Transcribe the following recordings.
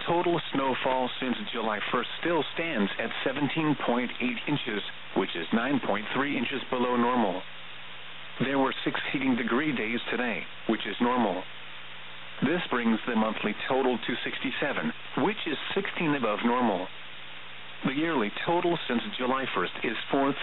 total snowfall since July 1st still stands at 17.8 inches, which is 9.3 inches below normal. There were 6 heating degree days today, which is normal. This brings the monthly total to 67, which is 16 above normal. The yearly total since July 1st is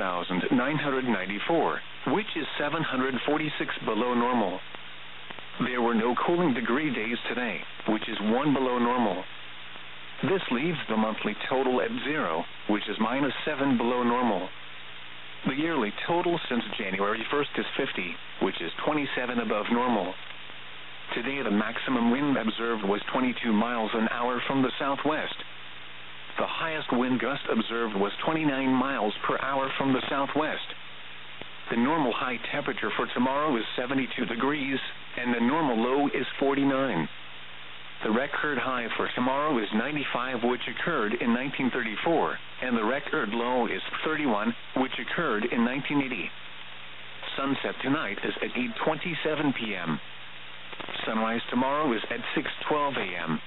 4,994, which is 746 below normal. There were no cooling degree days today, which is 1 below normal. This leaves the monthly total at 0, which is -7 below normal. The yearly total since January 1st is 50, which is 27 above normal. Today the maximum wind observed was 22 miles an hour from the southwest. The highest wind gust observed was 29 miles per hour from the southwest. The normal high temperature for tomorrow is 72 degrees, and the normal low is 49. The record high for tomorrow is 95, which occurred in 1934, and the record low is 31, which occurred in 1980. Sunset tonight is at 8:27 p.m. Sunrise tomorrow is at 6:12 a.m.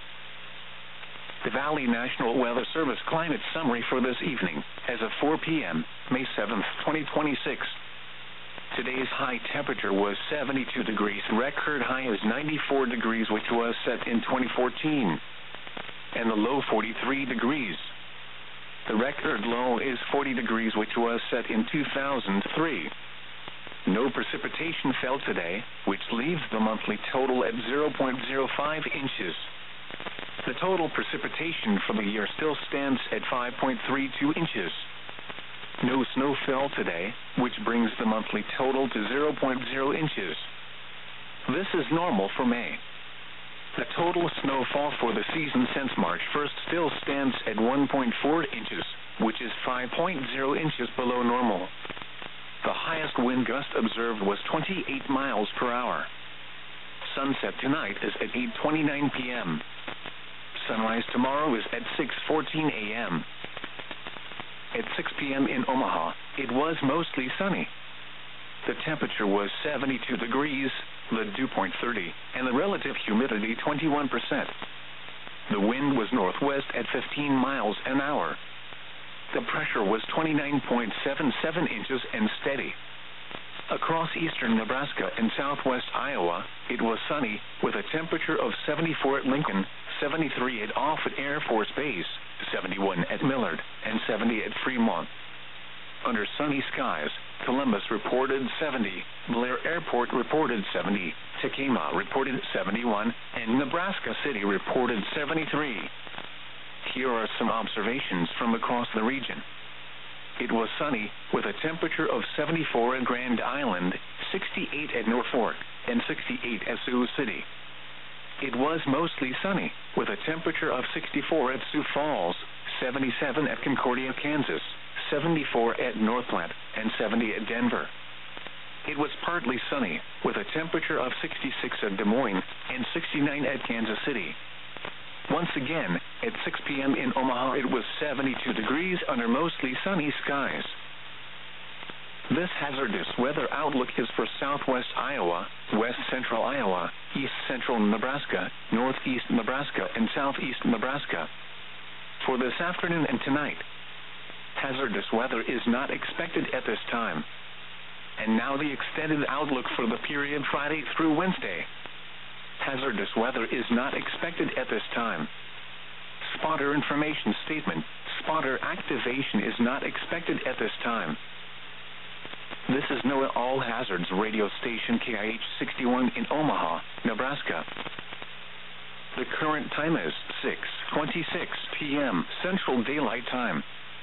The Valley National Weather Service climate summary for this evening, as of 4 p.m., May 7th, 2026. Today's high temperature was 72 degrees. Record high is 94 degrees, which was set in 2014, and the low 43 degrees. The record low is 40 degrees, which was set in 2003. No precipitation fell today, which leaves the monthly total at 0.05 inches. The total precipitation for the year still stands at 5.32 inches. No snow fell today, which brings the monthly total to 0.0 inches. This is normal for May. The total snowfall for the season since March 1st still stands at 1.4 inches, which is 5.0 inches below normal. The highest wind gust observed was 28 miles per hour. Sunset tonight is at 8:29 p.m. Sunrise tomorrow is at 6:14 a.m. At 6 p.m. in Omaha, it was mostly sunny. The temperature was 72 degrees, the dew point 30, and the relative humidity 21%. The wind was northwest at 15 miles an hour. The pressure was 29.77 inches and steady. Across eastern Nebraska and southwest Iowa, it was sunny, with a temperature of 74 at Lincoln, 73 at Offutt Air Force Base, 71 at Millard, and 70 at Fremont. Under sunny skies, Columbus reported 70, Blair Airport reported 70, Tekamah reported 71, and Nebraska City reported 73. Here are some observations from across the region. It was sunny, with a temperature of 74 at Grand Island, 68 at Norfolk, and 68 at Sioux City. It was mostly sunny, with a temperature of 64 at Sioux Falls, 77 at Concordia, Kansas, 74 at North Platte, and 70 at Denver. It was partly sunny, with a temperature of 66 at Des Moines and 69 at Kansas City. Once again, at 6 p.m. in Omaha, it was 72 degrees under mostly sunny skies. This hazardous weather outlook is for southwest Iowa, west central Iowa, east central Nebraska, northeast Nebraska, and southeast Nebraska. For this afternoon and tonight, hazardous weather is not expected at this time. And now the extended outlook for the period Friday through Wednesday. Hazardous weather is not expected at this time. Spotter information statement. Spotter activation is not expected at this time. This is NOAA All Hazards radio station KIH 61 in Omaha, Nebraska. The current time is 6:26 p.m. Central Daylight Time.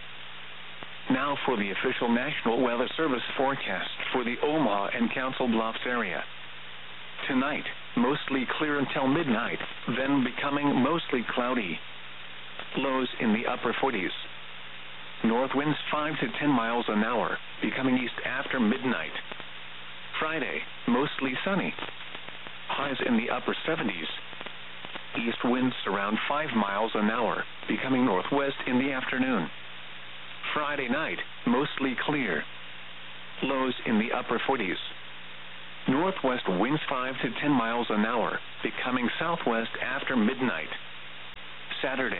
Now for the official National Weather Service forecast for the Omaha and Council Bluffs area. Tonight, mostly clear until midnight, then becoming mostly cloudy. Lows in the upper 40s. North winds 5 to 10 miles an hour, becoming east after midnight. Friday, mostly sunny. Highs in the upper 70s. East winds around 5 miles an hour, becoming northwest in the afternoon. Friday night, mostly clear. Lows in the upper 40s. Northwest winds 5 to 10 miles an hour, becoming southwest after midnight. Saturday.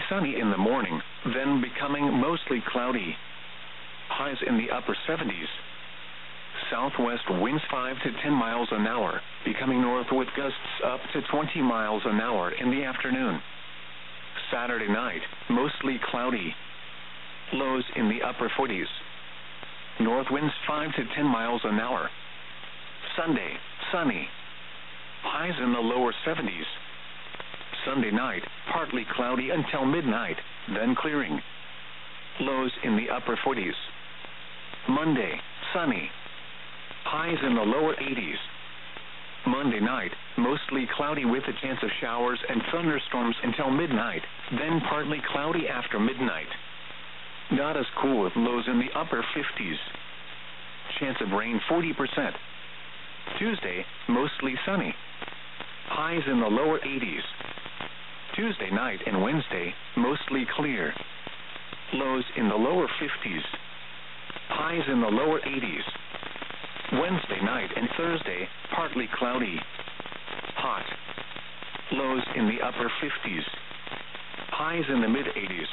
sunny in the morning, then becoming mostly cloudy. Highs in the upper 70s. Southwest winds 5 to 10 miles an hour, becoming north with gusts up to 20 miles an hour in the afternoon. Saturday night, mostly cloudy. Lows in the upper 40s. North winds 5 to 10 miles an hour. Sunday, sunny. Highs in the lower 70s. Sunday night, partly cloudy until midnight, then clearing. Lows in the upper 40s. Monday, sunny. Highs in the lower 80s. Monday night, mostly cloudy with a chance of showers and thunderstorms until midnight, then partly cloudy after midnight. Not as cool with lows in the upper 50s. Chance of rain 40%. Tuesday, mostly sunny. Highs in the lower 80s. Tuesday night and Wednesday, mostly clear. Lows in the lower 50s. Highs in the lower 80s. Wednesday night and Thursday, partly cloudy. Hot. Lows in the upper 50s. Highs in the mid-80s.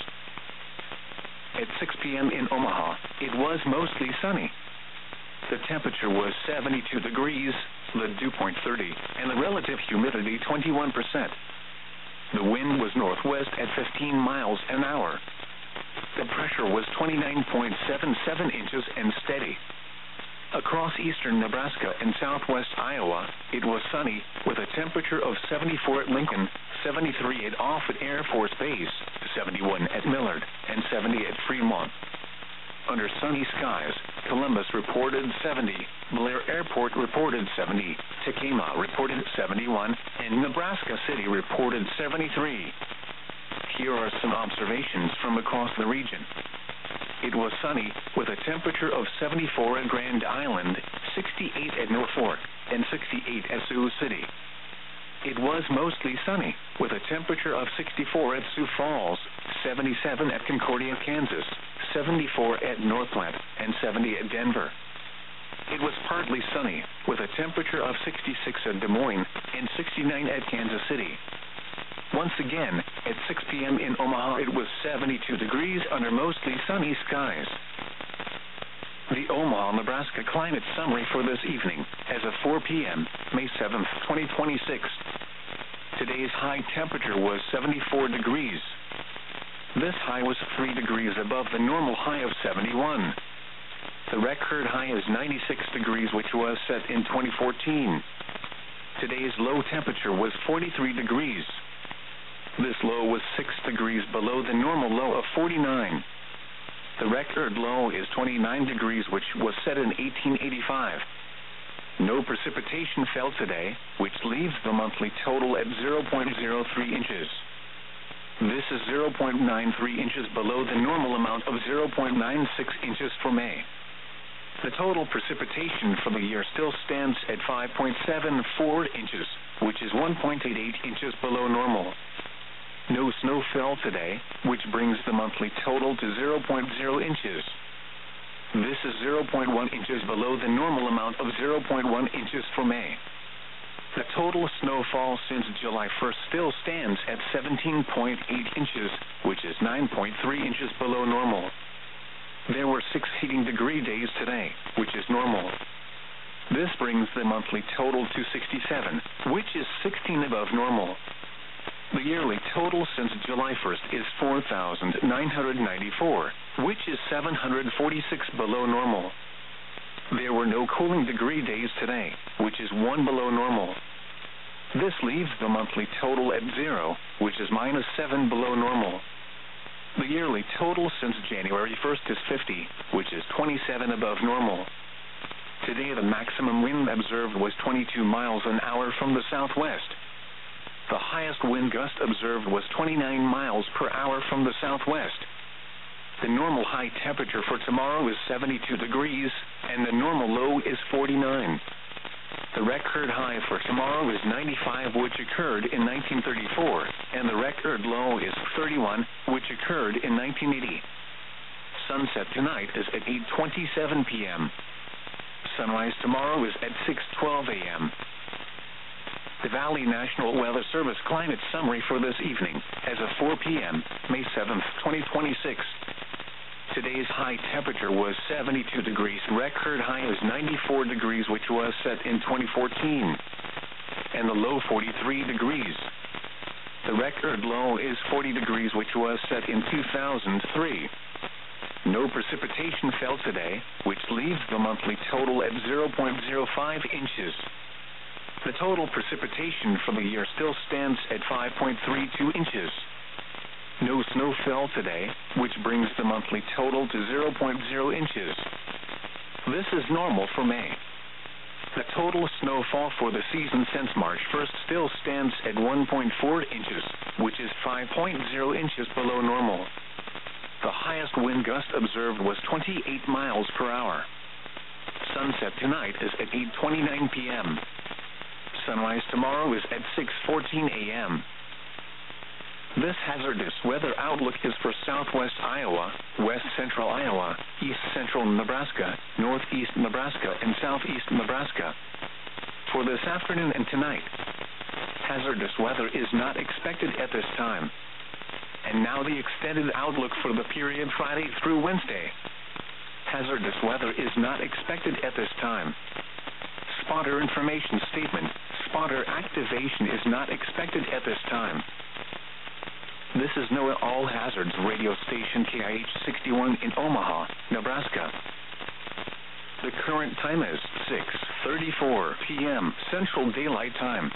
At 6 p.m. in Omaha, it was mostly sunny. The temperature was 72 degrees, the dew point 30, and the relative humidity 21%. The wind was northwest at 15 miles an hour. The pressure was 29.77 inches and steady. Across eastern Nebraska and southwest Iowa, it was sunny with a temperature of 74 at Lincoln, 73 at Offutt Air Force Base, 71 at Millard, and 70 at Fremont. Under sunny skies, Columbus reported 70, Blair Airport reported 70, Tacoma reported 71, and Nebraska City reported 73. Here are some observations from across the region. It was sunny with a temperature of 74 at Grand Island, 68 at Norfolk, and 68 at Sioux City. It was mostly sunny with a temperature of 64 at Sioux Falls, 77 at Concordia, Kansas, 74 at Northland, and 70 at Denver. It was partly sunny with a temperature of 66 at Des Moines and 69 at Kansas City. Once again, at 6 p.m. in Omaha, it was 72 degrees under mostly sunny skies. The Omaha, Nebraska climate summary for this evening, as of 4 p.m., May 7th, 2026. Today's high temperature was 74 degrees. This high was 3 degrees above the normal high of 71. The record high is 96 degrees, which was set in 2014. Today's low temperature was 43 degrees. This low was 6 degrees below the normal low of 49. The record low is 29 degrees, which was set in 1885. No precipitation fell today, which leaves the monthly total at 0.03 inches. This is 0.93 inches below the normal amount of 0.96 inches for May. The total precipitation for the year still stands at 5.74 inches, which is 1.88 inches below normal. No snow fell today, which brings the monthly total to 0.0 inches. This is 0.1 inches below the normal amount of 0.1 inches for May. The total snowfall since July 1st still stands at 17.8 inches, which is 9.3 inches below normal. There were 6 heating degree days today, which is normal. This brings the monthly total to 67, which is 16 above normal. The yearly total since July 1st is 4,994, which is 746 below normal. There were no cooling degree days today, which is 1 below normal. This leaves the monthly total at 0, which is -7 below normal. The yearly total since January 1st is 50, which is 27 above normal. Today the maximum wind observed was 22 miles an hour from the southwest. The highest wind gust observed was 29 miles per hour from the southwest. The normal high temperature for tomorrow is 72 degrees, and the normal low is 49. The record high for tomorrow is 95, which occurred in 1934, and the record low is 31, which occurred in 1980. Sunset tonight is at 8:27 p.m. Sunrise tomorrow is at 6:12 a.m. The Valley National Weather Service climate summary for this evening as of 4 p.m., May 7th, 2026. Today's high temperature was 72 degrees. Record high is 94 degrees, which was set in 2014, and the low 43 degrees. The record low is 40 degrees, which was set in 2003. No precipitation fell today, which leaves the monthly total at 0.05 inches. The total precipitation for the year still stands at 5.32 inches. No snow fell today, which brings the monthly total to 0.0 inches. This is normal for May. The total snowfall for the season since March 1st still stands at 1.4 inches, which is 5.0 inches below normal. The highest wind gust observed was 28 miles per hour. Sunset tonight is at 8:29 p.m. Sunrise tomorrow is at 6:14 a.m. This hazardous weather outlook is for southwest Iowa, west central Iowa, east central Nebraska, northeast Nebraska, and southeast Nebraska. For this afternoon and tonight, hazardous weather is not expected at this time. And now the extended outlook for the period Friday through Wednesday. Hazardous weather is not expected at this time. Spotter information statement. Spotter activation is not expected at this time. This is NOAA All Hazards radio station KIH 61 in Omaha, Nebraska. The current time is 6:34 p.m. Central Daylight Time.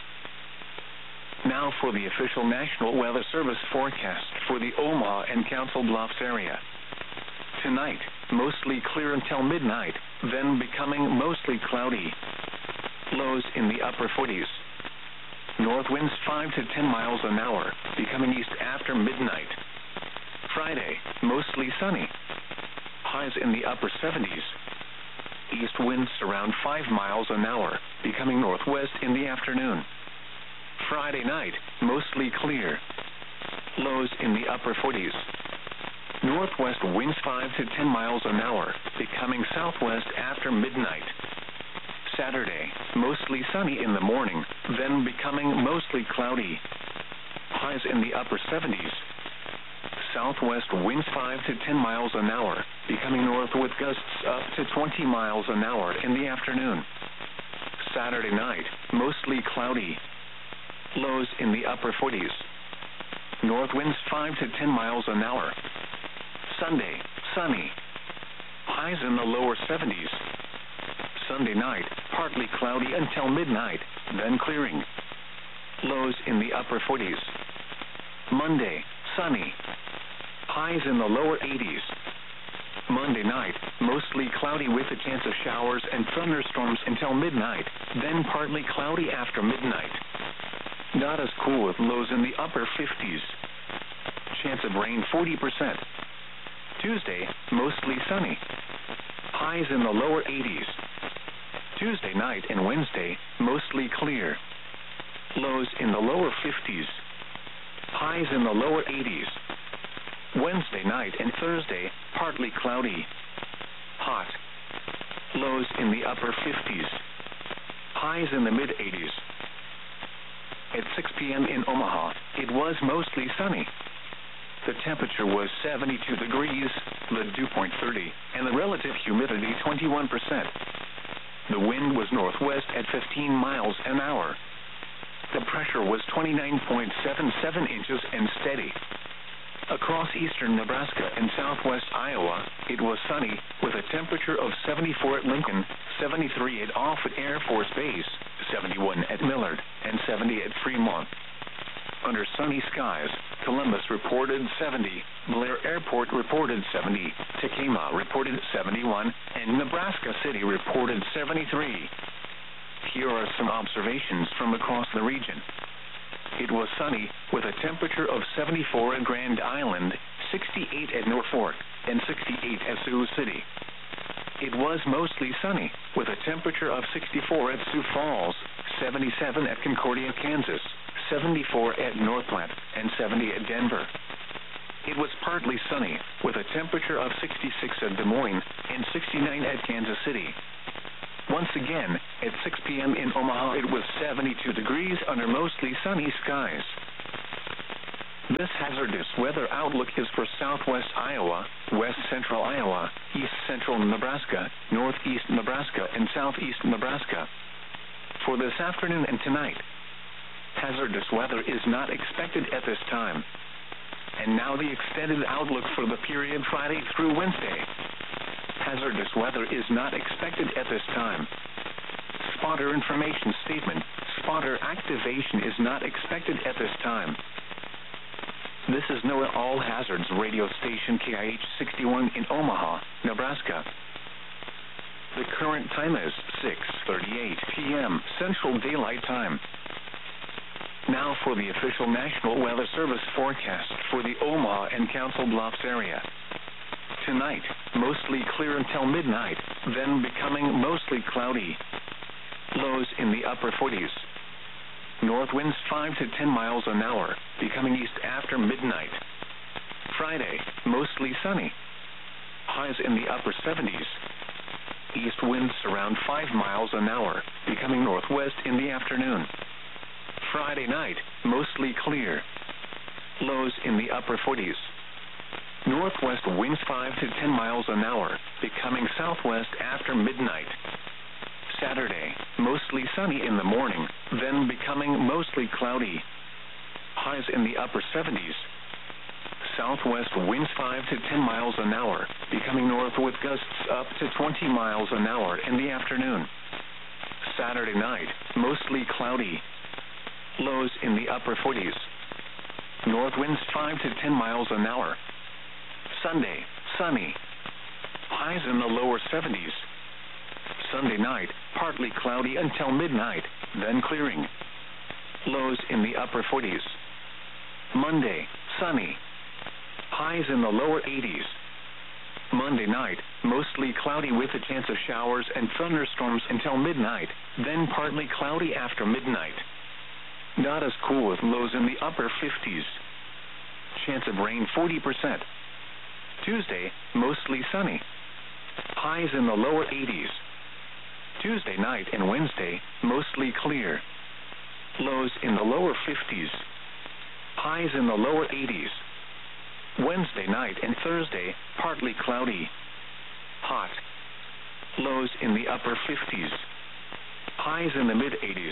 Now for the official National Weather Service forecast for the Omaha and Council Bluffs area. Tonight, mostly clear until midnight, then becoming mostly cloudy. Lows in the upper 40s. North winds 5 to 10 miles an hour, becoming east after midnight. Friday, mostly sunny. Highs in the upper 70s. East winds around 5 miles an hour, becoming northwest in the afternoon. Friday night, mostly clear. Lows in the upper 40s. Northwest winds 5 to 10 miles an hour, becoming southwest after midnight. Saturday, mostly sunny in the morning, then becoming mostly cloudy. Highs in the upper 70s. Southwest winds 5 to 10 miles an hour, becoming north with gusts up to 20 miles an hour in the afternoon. Saturday night, mostly cloudy. Lows in the upper 40s. North winds 5 to 10 miles an hour. Sunday, sunny. Highs in the lower 70s. Sunday night, partly cloudy until midnight, then clearing. Lows in the upper 40s. Monday, sunny. Highs in the lower 80s. Monday night, mostly cloudy with a chance of showers and thunderstorms until midnight, then partly cloudy after midnight. Not as cool with lows in the upper 50s. Chance of rain 40%. Tuesday, mostly sunny. Highs in the lower 80s. Tuesday night and Wednesday, mostly clear. Lows in the lower 50s. Highs in the lower 80s. Wednesday night and Thursday, partly cloudy. Hot. Lows in the upper 50s. Highs in the mid-80s. At 6 p.m. in Omaha, it was mostly sunny. The temperature was 72 degrees, the dew point 30, and the relative humidity 21%. The wind was northwest at 15 miles an hour. The pressure was 29.77 inches and steady. Across eastern Nebraska and southwest Iowa, it was sunny with a temperature of 74 at Lincoln, 73 at Offutt Air Force Base, 71 at Millard, and 70 at Fremont. Under sunny skies, Columbus reported 70, Blair Airport reported 70, Tacoma reported 71, and Nebraska City reported 73. Here are some observations from across the region. It was sunny with a temperature of 74 at Grand Island, 68 at North Fork, and 68 at Sioux City. It was mostly sunny with a temperature of 64 at Sioux Falls, 77 at Concordia, Kansas, 74 at North Platte, and 70 at Denver. It was partly sunny with a temperature of 66 at Des Moines and 69 at Kansas City. Once again, at 6 p.m. in Omaha, it was 72 degrees under mostly sunny skies. This hazardous weather outlook is for southwest Iowa, west central Iowa, east central Nebraska, northeast Nebraska, and southeast Nebraska. For this afternoon and tonight, hazardous weather is not expected at this time. And now the extended outlook for the period Friday through Wednesday. Hazardous weather is not expected at this time. Spotter information statement. Spotter activation is not expected at this time. This is NOAA All Hazards radio station KIH 61 in Omaha, Nebraska. The current time is 6:38 p.m. Central Daylight Time. Now for the official National Weather Service forecast for the Omaha and Council Bluffs area. Tonight, mostly clear until midnight, then becoming mostly cloudy. Lows in the upper 40s. North winds 5 to 10 miles an hour, becoming east after midnight. Friday, mostly sunny. Highs in the upper 70s. East winds around 5 miles an hour, becoming northwest in the afternoon. Friday night, mostly clear. Lows in the upper 40s. Northwest winds 5 to 10 miles an hour, becoming southwest after midnight. Saturday, mostly sunny in the morning, then becoming mostly cloudy. Highs in the upper 70s. Southwest winds 5 to 10 miles an hour, becoming north with gusts up to 20 miles an hour in the afternoon. Saturday night, mostly cloudy. Lows in the upper 40s. North winds 5 to 10 miles an hour. Sunday, sunny. Highs in the lower 70s. Sunday night, partly cloudy until midnight, then clearing. Lows in the upper 40s. Monday, sunny. Highs in the lower 80s. Monday night, mostly cloudy with a chance of showers and thunderstorms until midnight, then partly cloudy after midnight. Not as cool with lows in the upper 50s. Chance of rain 40%. Tuesday, mostly sunny. Highs in the lower 80s. Tuesday night and Wednesday, mostly clear. Lows in the lower 50s. Highs in the lower 80s. Wednesday night and Thursday, partly cloudy. Hot. Lows in the upper 50s. Highs in the mid-80s.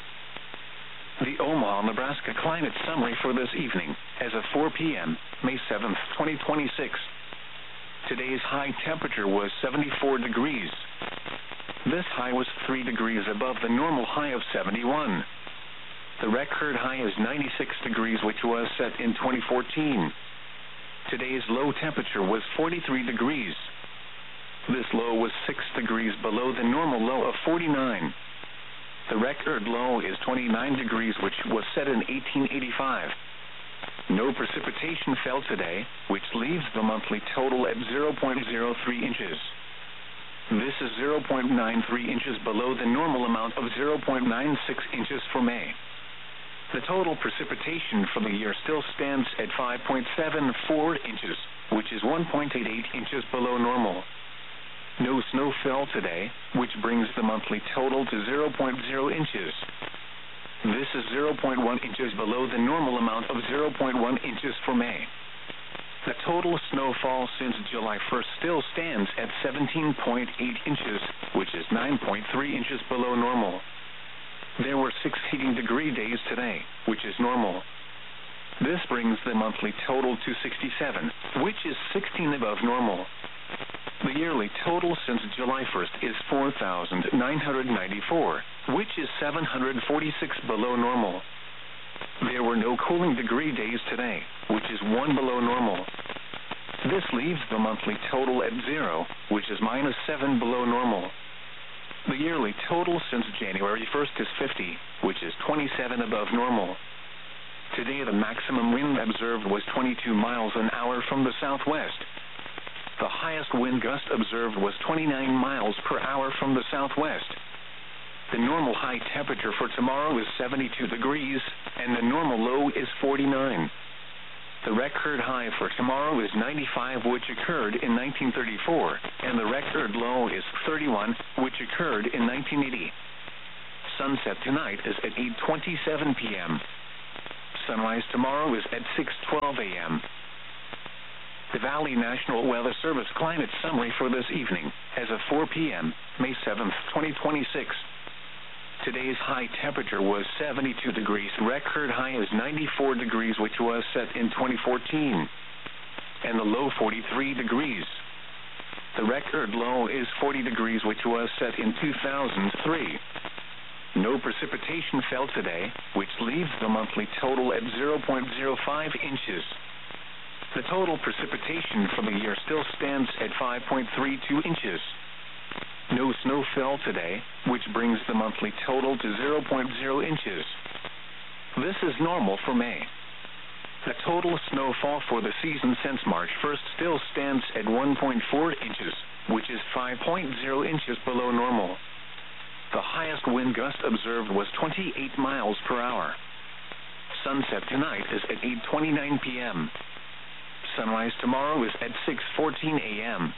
The Omaha, Nebraska climate summary for this evening, as of 4 p.m., May 7th, 2026. Today's high temperature was 74 degrees. This high was 3 degrees above the normal high of 71. The record high is 96 degrees, which was set in 2014. Today's low temperature was 43 degrees. This low was 6 degrees below the normal low of 49. The record low is 29 degrees, which was set in 1885. No precipitation fell today, which leaves the monthly total at 0.03 inches. This is 0.93 inches below the normal amount of 0.96 inches for May. The total precipitation for the year still stands at 5.74 inches, which is 1.88 inches below normal. No snow fell today, which brings the monthly total to 0.0 inches. This is 0.1 inches below the normal amount of 0.1 inches for May. The total snowfall since July 1st still stands at 17.8 inches, which is 9.3 inches below normal. There were 6 heating degree days today, which is normal. This brings the monthly total to 67, which is 16 above normal. The yearly total since July 1st is 4,994, which is 746 below normal. There were no cooling degree days today, which is 1 below normal. This leaves the monthly total at 0, which is -7 below normal. The yearly total since January 1st is 50, which is 27 above normal. Today the maximum wind observed was 22 miles an hour from the southwest. The highest wind gust observed was 29 miles per hour from the southwest. The normal high temperature for tomorrow is 72 degrees, and the normal low is 49. The record high for tomorrow is 95, which occurred in 1934, and the record low is 31, which occurred in 1980. Sunset tonight is at 8:27 p.m. Sunrise tomorrow is at 6:12 a.m. The Valley National Weather Service climate summary for this evening, as of 4 p.m., May 7th, 2026. Today's high temperature was 72 degrees. Record high is 94 degrees, which was set in 2014, and the low 43 degrees. The record low is 40 degrees, which was set in 2003. No precipitation fell today, which leaves the monthly total at 0.05 inches. The total precipitation for the year still stands at 5.32 inches. No snow fell today, which brings the monthly total to 0.0 inches. This is normal for May. The total snowfall for the season since March 1st still stands at 1.4 inches, which is 5.0 inches below normal. The highest wind gust observed was 28 miles per hour. Sunset tonight is at 8:29 p.m. Sunrise tomorrow is at 6:14 a.m.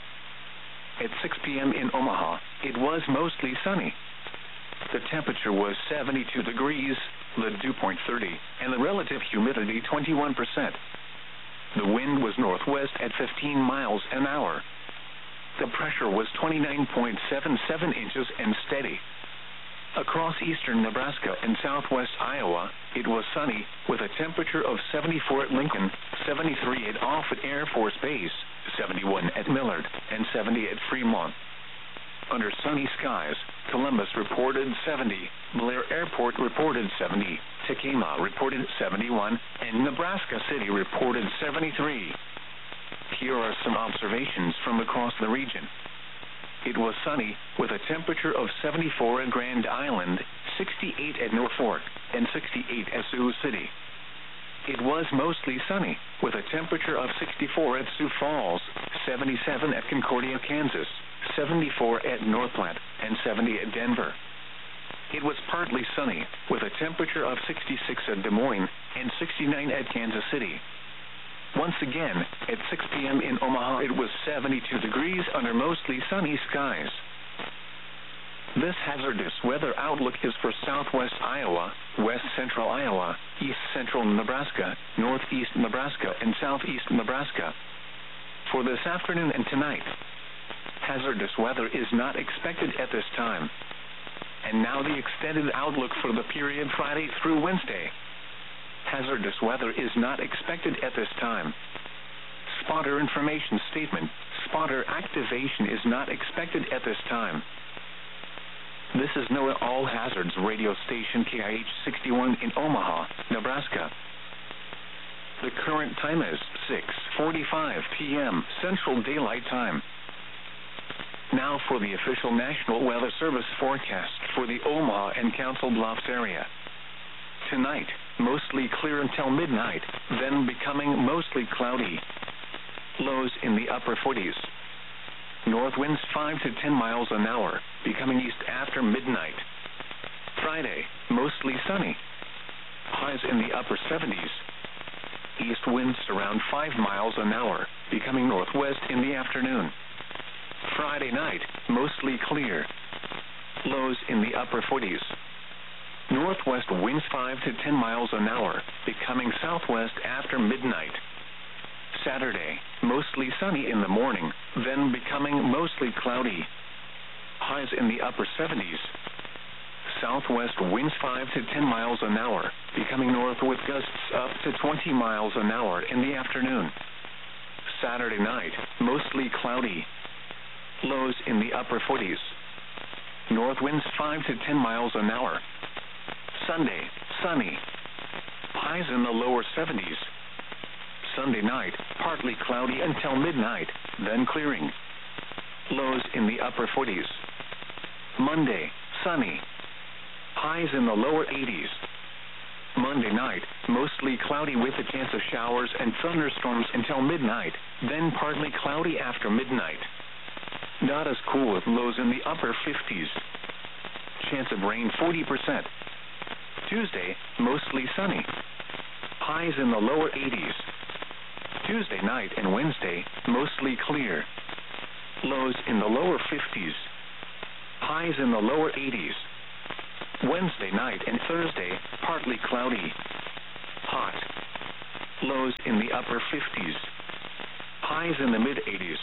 At 6 p.m. in Omaha, it was mostly sunny. The temperature was 72 degrees, the dew point 30, and the relative humidity 21%. The wind was northwest at 15 miles an hour. The pressure was 29.77 inches and steady. Across eastern Nebraska and southwest Iowa, it was sunny, with a temperature of 74 at Lincoln, 73 at Offutt Air Force Base, 71 at Millard, and 70 at Fremont. Under sunny skies, Columbus reported 70, Blair Airport reported 70, Tekamah reported 71, and Nebraska City reported 73. Here are some observations from across the region. It was sunny, with a temperature of 74 at Grand Island, 68 at Norfolk, and 68 at Sioux City. It was mostly sunny, with a temperature of 64 at Sioux Falls, 77 at Concordia, Kansas, 74 at North Platte, and 70 at Denver. It was partly sunny, with a temperature of 66 at Des Moines and 69 at Kansas City. Once again, at 6 p.m. in Omaha, it was 72 degrees under mostly sunny skies. This hazardous weather outlook is for southwest Iowa, west central Iowa, east central Nebraska, northeast Nebraska, and southeast Nebraska. For this afternoon and tonight, hazardous weather is not expected at this time. And now the extended outlook for the period Friday through Wednesday. Hazardous weather is not expected at this time. Spotter information statement. Spotter activation is not expected at this time. This is NOAA All Hazards radio station KIH 61 in Omaha, Nebraska. The current time is 6:45 p.m. Central Daylight Time. Now for the official National Weather Service forecast for the Omaha and Council Bluffs area. Tonight, mostly clear until midnight, then becoming mostly cloudy. Lows in the upper 40s. North winds 5 to 10 miles an hour, becoming east after midnight. Friday, mostly sunny. Highs in the upper 70s. East winds around 5 miles an hour, becoming northwest in the afternoon. Friday night, mostly clear. Lows in the upper 40s. Northwest winds 5 to 10 miles an hour, becoming southwest after midnight. Saturday, mostly sunny in the morning, then becoming mostly cloudy. Highs in the upper 70s. Southwest winds 5 to 10 miles an hour, becoming north with gusts up to 20 miles an hour in the afternoon. Saturday night, mostly cloudy. Lows in the upper 40s. North winds 5 to 10 miles an hour. Sunday, sunny. Highs in the lower 70s. Sunday night, partly cloudy until midnight, then clearing. Lows in the upper 40s. Monday, sunny. Highs in the lower 80s. Monday night, mostly cloudy with a chance of showers and thunderstorms until midnight, then partly cloudy after midnight. Not as cool with lows in the upper 50s. Chance of rain 40%. Tuesday, mostly sunny. highs in the lower 80s. Tuesday night and Wednesday, mostly clear. Lows in the lower 50s. Highs in the lower 80s. Wednesday night and Thursday, partly cloudy. Hot. Lows in the upper 50s. Highs in the mid-80s.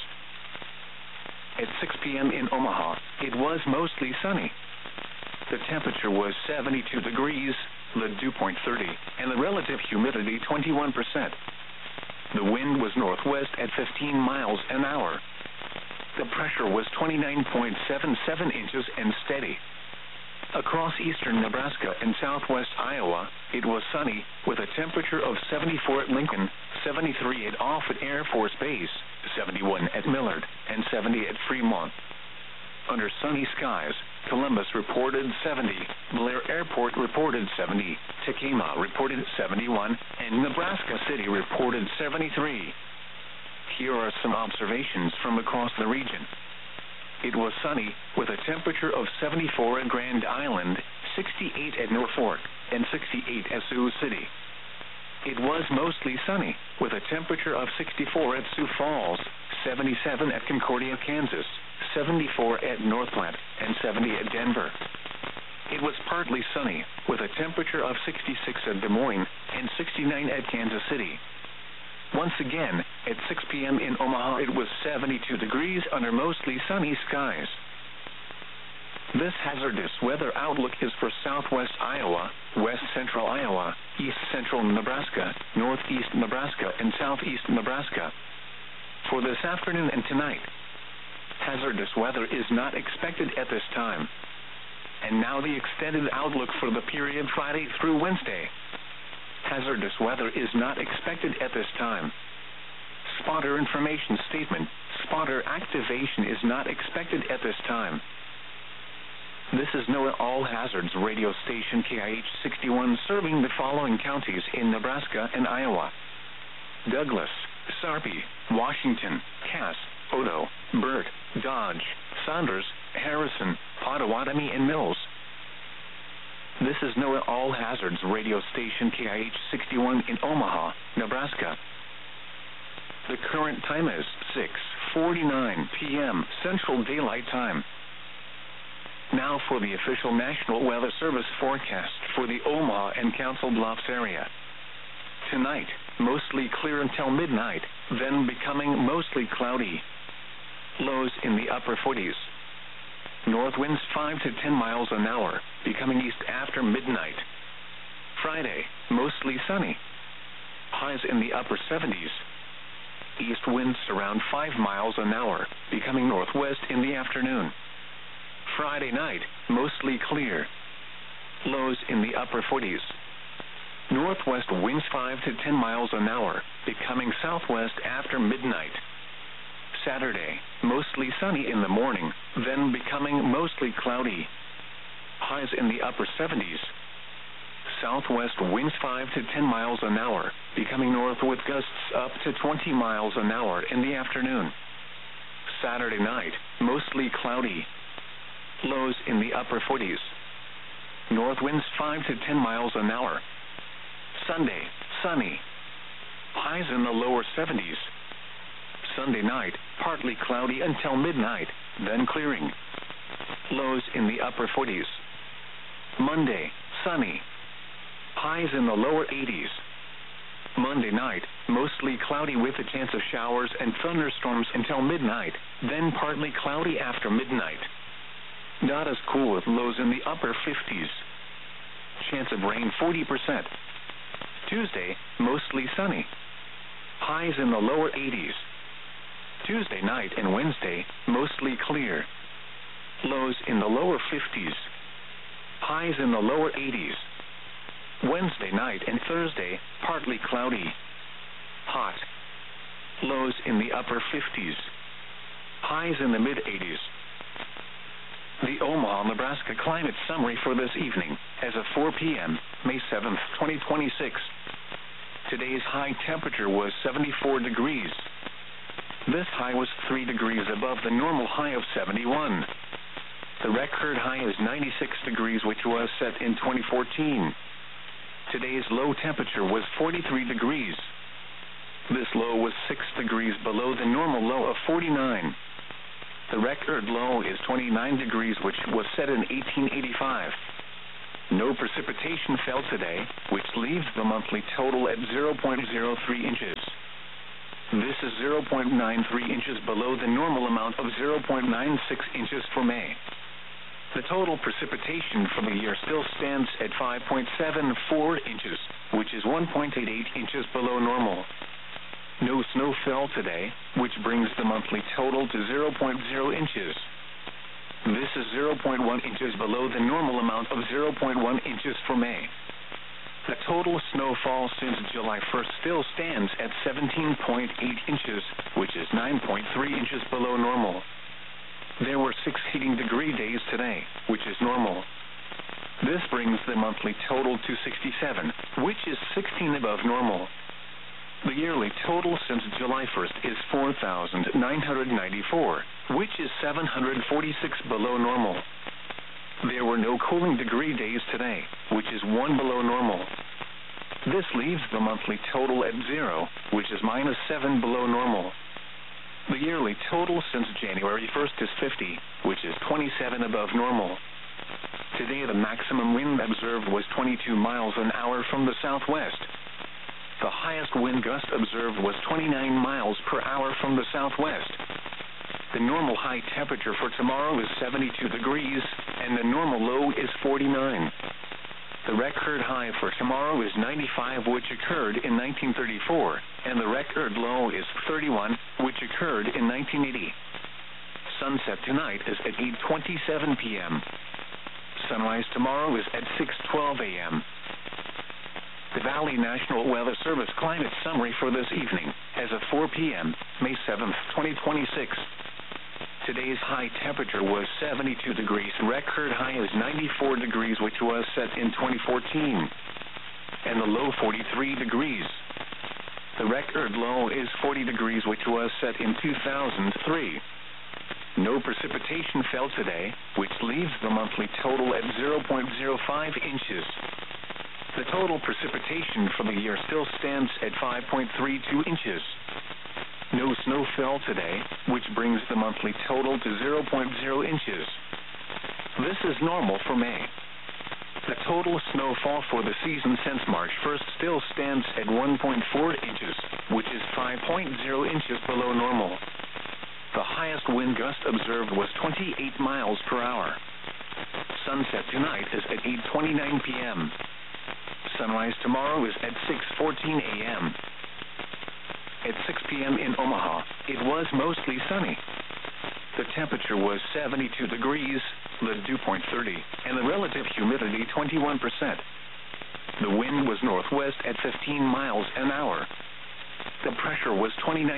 At 6 p.m. in Omaha, it was mostly sunny. The temperature was 72 degrees, the dew point 30, and the relative humidity 21%. The wind was northwest at 15 miles an hour. The pressure was 29.77 inches and steady. Across eastern Nebraska and southwest Iowa, it was sunny, with a temperature of 74 at Lincoln, 73 at Offutt Air Force Base, 71 at Millard, and 70 at Fremont. Under sunny skies, Columbus reported 70, Blair Airport reported 70, Tekamah reported 71, and Nebraska City reported 73. Here are some observations from across the region. It was sunny, with a temperature of 74 at Grand Island, 68 at Norfolk, and 68 at Sioux City. It was mostly sunny, with a temperature of 64 at Sioux Falls, 77 at Concordia, Kansas, 74 at North Platte, and 70 at Denver. It was partly sunny, with a temperature of 66 at Des Moines and 69 at Kansas City. Once again, at 6 p.m. in Omaha, it was 72 degrees under mostly sunny skies. This hazardous weather outlook is for southwest Iowa, west central Iowa, east central Nebraska, northeast Nebraska, and southeast Nebraska. For this afternoon and tonight, hazardous weather is not expected at this time. And now the extended outlook for the period Friday through Wednesday. Hazardous weather is not expected at this time. Spotter information statement. Spotter activation is not expected at this time. This is NOAA All Hazards radio station KIH 61 serving the following counties in Nebraska and Iowa: Douglas, Sarpy, Washington, Cass, Odo, Burt, Dodge, Saunders, Harrison, Pottawatomie, and Mills. This is NOAA All Hazards radio station KIH 61 in Omaha, Nebraska. The current time is 6:49 p.m. Central Daylight Time. Now for the official National Weather Service forecast for the Omaha and Council Bluffs area. Tonight, mostly clear until midnight, then becoming mostly cloudy. Lows in the upper 40s. North winds 5 to 10 miles an hour, becoming east after midnight. Friday, mostly sunny. Highs in the upper 70s. East winds around 5 miles an hour, becoming northwest in the afternoon. Friday night, mostly clear. Lows in the upper 40s. Northwest winds 5 to 10 miles an hour, becoming southwest after midnight. Saturday, mostly sunny in the morning, then becoming mostly cloudy. Highs in the upper 70s. Southwest winds 5 to 10 miles an hour, becoming north with gusts up to 20 miles an hour in the afternoon. Saturday night, mostly cloudy. Lows in the upper 40s. North winds 5 to 10 miles an hour. Sunday, sunny. Highs in the lower 70s. Sunday night, partly cloudy until midnight, then clearing. Lows in the upper 40s. Monday, sunny. Highs in the lower 80s. Monday night, mostly cloudy with a chance of showers and thunderstorms until midnight, then partly cloudy after midnight. Not as cool with lows in the upper 50s. Chance of rain 40%. Tuesday, mostly sunny. Highs in the lower 80s. Tuesday night and Wednesday, mostly clear. Lows in the lower 50s. Highs in the lower 80s. Wednesday night and Thursday, partly cloudy. Hot. Lows in the upper 50s. Highs in the mid-80s. The Omaha, Nebraska climate summary for this evening, as of 4 p.m., May 7th, 2026. Today's high temperature was 74 degrees. This high was 3 degrees above the normal high of 71. The record high is 96 degrees, which was set in 2014. Today's low temperature was 43 degrees. This low was 6 degrees below the normal low of 49. The record low is 29 degrees, which was set in 1885. No precipitation fell today, which leaves the monthly total at 0.03 inches. This is 0.93 inches below the normal amount of 0.96 inches for May. The total precipitation for the year still stands at 5.74 inches, which is 1.88 inches below normal. No snow fell today, which brings the monthly total to 0.0 inches. This is 0.1 inches below the normal amount of 0.1 inches for May. The total snowfall since July 1st still stands at 17.8 inches, which is 9.3 inches below normal. There were 6 heating degree days today, which is normal. This brings the monthly total to 67, which is 16 above normal. The yearly total since July 1st is 4,994, which is 746 below normal. There were no cooling degree days today, which is 1 below normal. This leaves the monthly total at 0, which is -7 below normal. The yearly total since January 1st is 50, which is 27 above normal. Today the maximum wind observed was 22 miles an hour from the southwest. The highest wind gust observed was 29 miles per hour from the southwest. The normal high temperature for tomorrow is 72 degrees, and the normal low is 49. The record high for tomorrow is 95, which occurred in 1934, and the record low is 31, which occurred in 1980. Sunset tonight is at 8:27 p.m. Sunrise tomorrow is at 6:12 a.m. The Valley National Weather Service climate summary for this evening, as of 4 p.m., May 7th, 2026. Today's high temperature was 72 degrees. Record high is 94 degrees, which was set in 2014, and the low 43 degrees. The record low is 40 degrees, which was set in 2003. No precipitation fell today, which leaves the monthly total at 0.05 inches. The total precipitation for the year still stands at 5.32 inches. No snow fell today, which brings the monthly total to 0.0 inches. This is normal for May. The total snowfall for the season since March 1st still stands at 1.4 inches, which is 5.0 inches below normal. The highest wind gust observed was 28 miles per hour. Sunset tonight is at 8:29 p.m. Sunrise tomorrow is at 6:14 a.m. At 6 p.m. in Omaha, it was mostly sunny. The temperature was 72 degrees, the dew point 30, and the relative humidity 21%. The wind was northwest at 15 miles an hour. The pressure was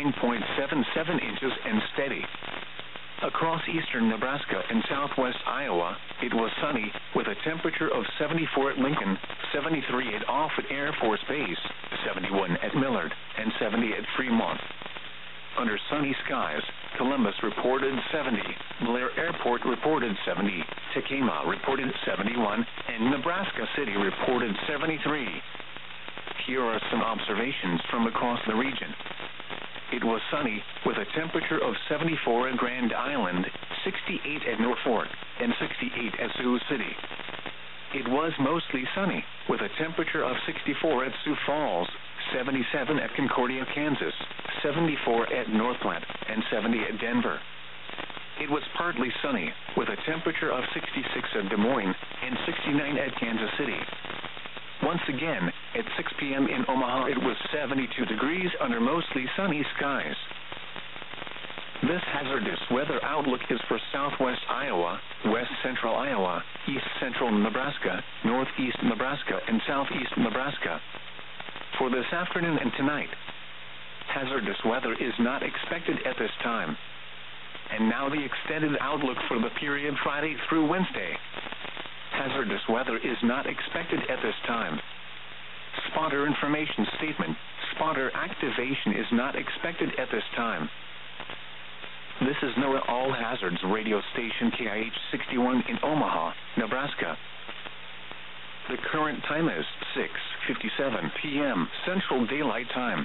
29.77 inches and steady. Across eastern Nebraska and southwest Iowa, it was sunny, with a temperature of 74 at Lincoln, 73 at Offutt Air Force Base, 71 at Millard, and 70 at Fremont. Under sunny skies, Columbus reported 70, Blair Airport reported 70, Tacoma reported 71, and Nebraska City reported 73. Here are some observations from across the region. It was sunny, with a temperature of 74 at Grand Island, 68 at Norfolk, and 68 at Sioux City. It was mostly sunny, with a temperature of 64 at Sioux Falls, 77 at Concordia, Kansas, 74 at North Platte, and 70 at Denver. It was partly sunny, with a temperature of 66 at Des Moines and 69 at Kansas City. Once again, at 6 p.m. in Omaha, it was 72 degrees under mostly sunny skies. This hazardous weather outlook is for southwest Iowa, west central Iowa, east central Nebraska, northeast Nebraska, and southeast Nebraska. For this afternoon and tonight, hazardous weather is not expected at this time. And now the extended outlook for the period Friday through Wednesday. Hazardous weather is not expected at this time. Spotter information statement. Spotter activation is not expected at this time. This is NOAA All Hazards radio station KIH 61 in Omaha, Nebraska. The current time is 6:50. 8:57 p.m. Central Daylight Time.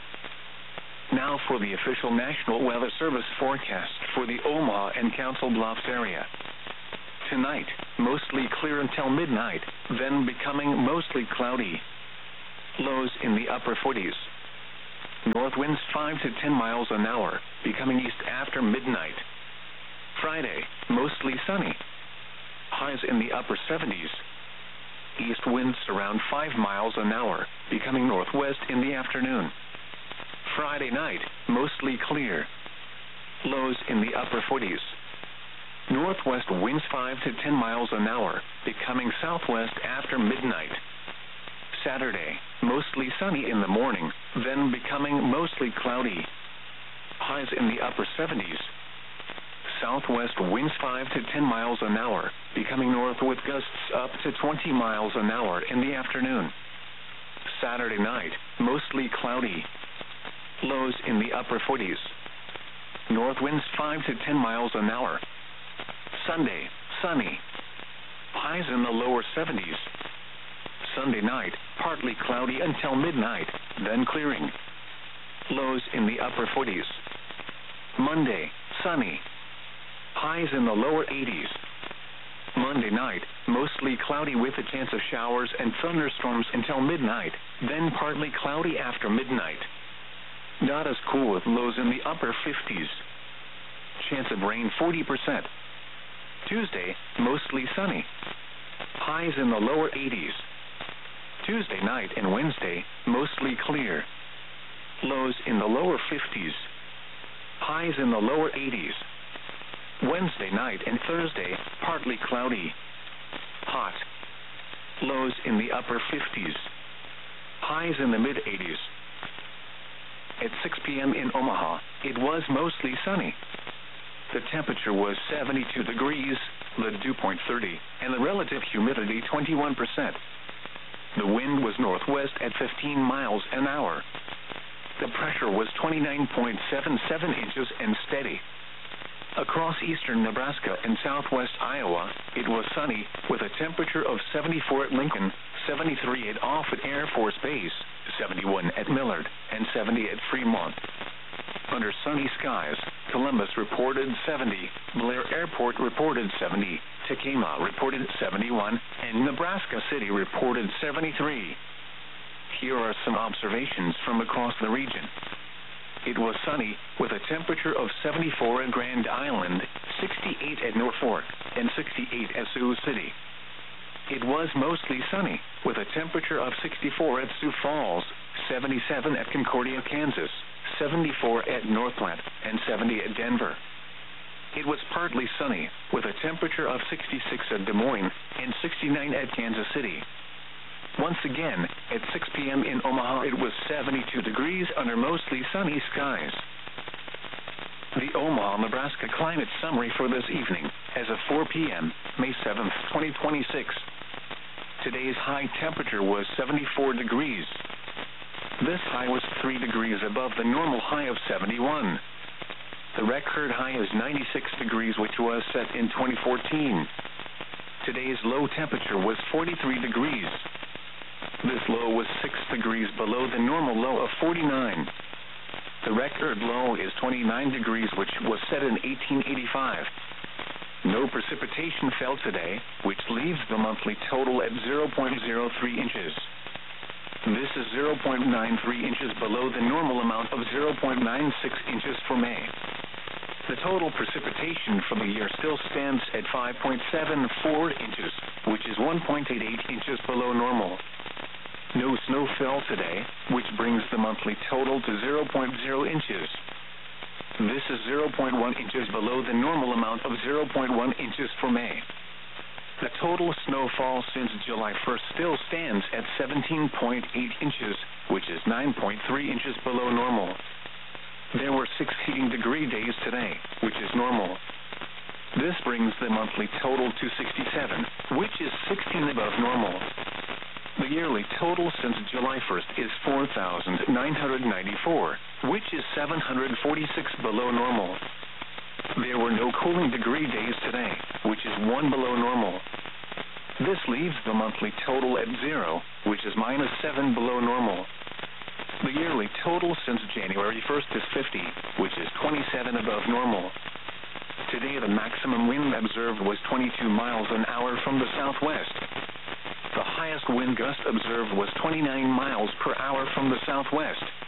Now for the official National Weather Service forecast for the Omaha and Council Bluffs area. Tonight, mostly clear until midnight, then becoming mostly cloudy. Lows in the upper 40s. North winds 5 to 10 miles an hour, becoming east after midnight. Friday, mostly sunny. Highs in the upper 70s. East winds around 5 miles an hour, becoming northwest in the afternoon. Friday night, mostly clear. Lows in the upper 40s. Northwest winds 5 to 10 miles an hour, becoming southwest after midnight. Saturday, mostly sunny in the morning, then becoming mostly cloudy. Highs in the upper 70s. Southwest winds 5 to 10 miles an hour, becoming north with gusts up to 20 miles an hour in the afternoon. Saturday night, mostly cloudy. Lows in the upper 40s. North winds 5 to 10 miles an hour. Sunday, sunny. Highs in the lower 70s. Sunday night, partly cloudy until midnight, then clearing. Lows in the upper 40s. Monday, sunny. Highs in the lower 80s. Monday night, mostly cloudy with a chance of showers and thunderstorms until midnight, then partly cloudy after midnight. Not as cool with lows in the upper 50s. Chance of rain 40%. Tuesday, mostly sunny. Highs in the lower 80s. Tuesday night and Wednesday, mostly clear. Lows in the lower 50s. Highs in the lower 80s. Wednesday night and Thursday, partly cloudy. Hot. Lows in the upper 50s. Highs in the mid-80s. At 6 p.m. in Omaha, it was mostly sunny. The temperature was 72 degrees, the dew point 30, and the relative humidity 21%. The wind was northwest at 15 miles an hour. The pressure was 29.77 inches and steady. Across eastern Nebraska and southwest Iowa, it was sunny with a temperature of 74 at Lincoln, 73 at Offutt Air Force Base, 71 at Millard, and 70 at Fremont. Under sunny skies, Columbus reported 70, Blair Airport reported 70, Tacoma reported 71, and Nebraska City reported 73. Here are some observations from across the region. It was sunny with a temperature of 74 at Grand Island, 68 at Norfolk, and 68 at Sioux City. It was mostly sunny with a temperature of 64 at Sioux Falls, 77 at Concordia, Kansas, 74 at Northland, and 70 at Denver. It was partly sunny with a temperature of 66 at Des Moines and 69 at Kansas City. Once again, at 6 p.m. in Omaha, it was 72 degrees under mostly sunny skies. The Omaha, Nebraska climate summary for this evening, as of 4 p.m., May 7th, 2026. Today's high temperature was 74 degrees. This high was 3 degrees above the normal high of 71. The record high is 96 degrees, which was set in 2014. Today's low temperature was 43 degrees. This low was 6 degrees below the normal low of 49. The record low is 29 degrees, which was set in 1885. No precipitation fell today, which leaves the monthly total at 0.03 inches. This is 0.93 inches below the normal amount of 0.96 inches for May. The total precipitation for the year still stands at 5.74 inches, which is 1.88 inches below normal. No snow fell today, which brings the monthly total to 0.0 inches. This is 0.1 inches below the normal amount of 0.1 inches for May. The total snowfall since July 1st still stands at 17.8 inches, which is 9.3 inches below normal. There were 6 heating degree days today, which is normal. This brings the monthly total to 67, which is 16 above normal. The yearly total since July 1st is 4,994, which is 746 below normal. There were no cooling degree days today, which is 1 below normal. This leaves the monthly total at 0, which is -7 below normal. The yearly total since January 1st is 50, which is 27 above normal. Today, the maximum wind observed was 22 miles an hour from the southwest. The highest wind gust observed was 29 miles per hour from the southwest.